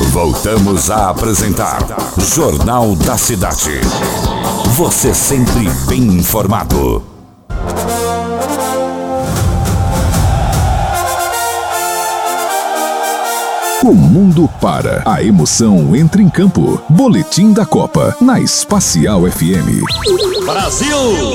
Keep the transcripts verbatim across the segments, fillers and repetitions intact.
Voltamos a apresentar Jornal da Cidade. Você sempre bem informado. O mundo para. A emoção entra em campo. Boletim da Copa na Espacial F M. Brasil!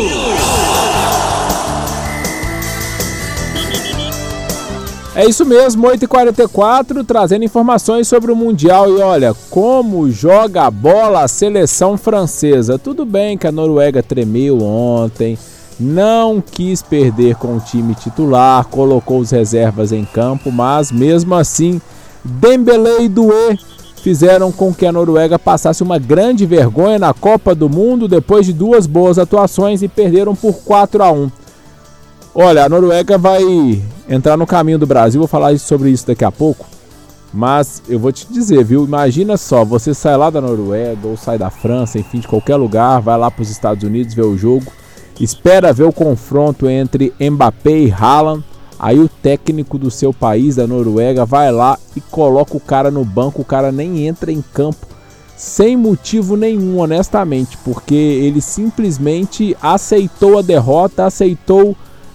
É isso mesmo, oito e quarenta e quatro, trazendo informações sobre o Mundial. E olha, como joga a bola a seleção francesa. Tudo bem que a Noruega tremeu ontem, não quis perder com o time titular, colocou os reservas em campo, mas mesmo assim, Dembélé e Doué fizeram com que a Noruega passasse uma grande vergonha na Copa do Mundo depois de duas boas atuações e perderam por quatro a um. Olha, a Noruega vai entrar no caminho do Brasil, vou falar sobre isso daqui a pouco, mas eu vou te dizer, viu? Imagina só, você sai lá da Noruega ou sai da França, enfim, de qualquer lugar, vai lá para os Estados Unidos ver o jogo, espera ver o confronto entre Mbappé e Haaland, aí o técnico do seu país, da Noruega, vai lá e coloca o cara no banco, o cara nem entra em campo, sem motivo nenhum, honestamente, porque ele simplesmente aceitou a derrota, aceitou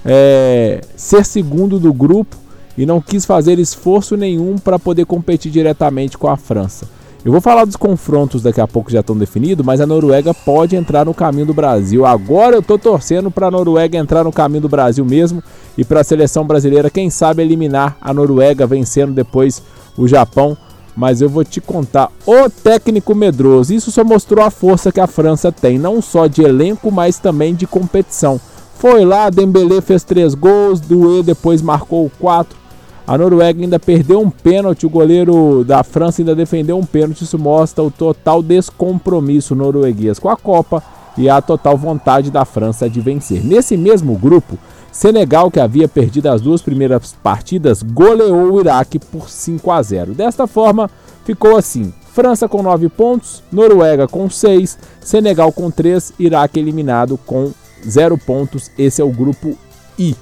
É, ser segundo do grupo e não quis fazer esforço nenhum para poder competir diretamente com a França. Eu vou falar dos confrontos daqui a pouco que já estão definidos, mas a Noruega pode entrar no caminho do Brasil. Agora eu tô torcendo para a Noruega entrar no caminho do Brasil mesmo e para a seleção brasileira, quem sabe, eliminar a Noruega, vencendo depois o Japão. Mas eu vou te contar, o técnico medroso, isso só mostrou a força que a França tem, não só de elenco, mas também de competição. Foi lá, Dembélé fez três gols, Doué depois marcou quatro. A Noruega ainda perdeu um pênalti, o goleiro da França ainda defendeu um pênalti. Isso mostra o total descompromisso norueguês com a Copa e a total vontade da França de vencer. Nesse mesmo grupo, Senegal, que havia perdido as duas primeiras partidas, goleou o Iraque por cinco a zero. Desta forma, ficou assim: França com nove pontos, Noruega com seis, Senegal com três, Iraque eliminado com zero pontos. Esse é o grupo I.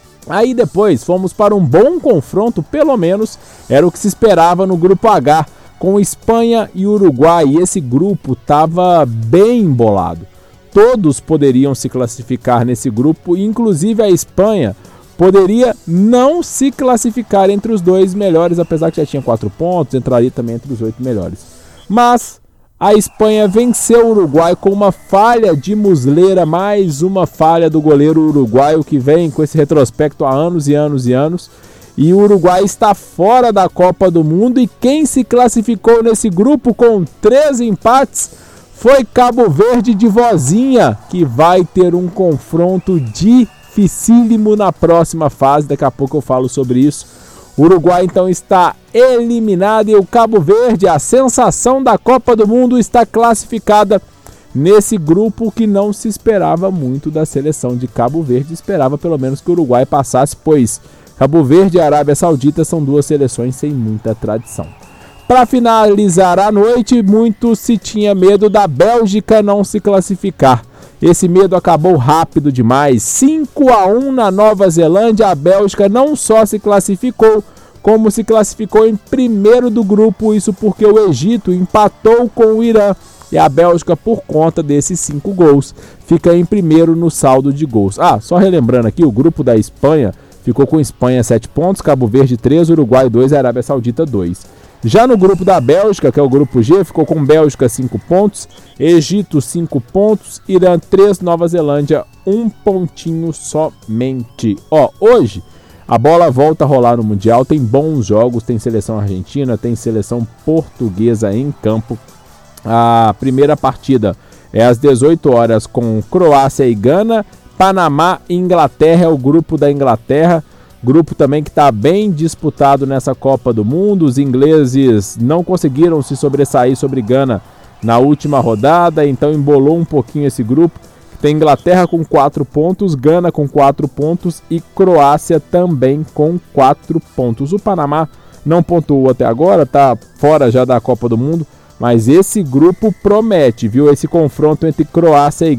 Aí depois fomos para um bom confronto, pelo menos era o que se esperava no grupo H, com Espanha e Uruguai. E esse grupo estava bem embolado. Todos poderiam se classificar nesse grupo, inclusive a Espanha poderia não se classificar entre os dois melhores, apesar que já tinha quatro pontos, entraria também entre os oito melhores. Mas a Espanha venceu o Uruguai com uma falha de Muslera, mais uma falha do goleiro uruguaio que vem com esse retrospecto há anos e anos e anos. E o Uruguai está fora da Copa do Mundo, e quem se classificou nesse grupo com três empates foi Cabo Verde de vozinha, que vai ter um confronto dificílimo na próxima fase. Daqui a pouco eu falo sobre isso. O Uruguai então está eliminado e o Cabo Verde, a sensação da Copa do Mundo, está classificada nesse grupo que não se esperava muito da seleção de Cabo Verde. Esperava pelo menos que o Uruguai passasse, pois Cabo Verde e Arábia Saudita são duas seleções sem muita tradição. Para finalizar a noite, muito se tinha medo da Bélgica não se classificar. Esse medo acabou rápido demais. cinco a um na Nova Zelândia. A Bélgica não só se classificou, como se classificou em primeiro do grupo. Isso porque o Egito empatou com o Irã. E a Bélgica, por conta desses cinco gols, fica em primeiro no saldo de gols. Ah, só relembrando aqui, o grupo da Espanha ficou com Espanha sete pontos, Cabo Verde três, Uruguai dois e Arábia Saudita dois. Já no grupo da Bélgica, que é o grupo G, ficou com Bélgica cinco pontos, Egito cinco pontos, Irã três, Nova Zelândia um pontinho somente. Ó, hoje a bola volta a rolar no Mundial, tem bons jogos, tem seleção argentina, tem seleção portuguesa em campo. A primeira partida é às dezoito horas com Croácia e Gana, Panamá e Inglaterra, é o grupo da Inglaterra. Grupo também que está bem disputado nessa Copa do Mundo. Os ingleses não conseguiram se sobressair sobre Gana na última rodada, então embolou um pouquinho esse grupo. Tem Inglaterra com quatro pontos, Gana com quatro pontos e Croácia também com quatro pontos. O Panamá não pontuou até agora, está fora já da Copa do Mundo, mas esse grupo promete, viu? Esse confronto entre Croácia e